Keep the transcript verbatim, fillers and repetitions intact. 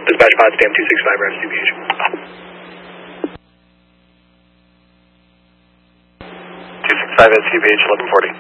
Dispatch Potsdam two six five, R F C B H. two six five S C B H, eleven forty.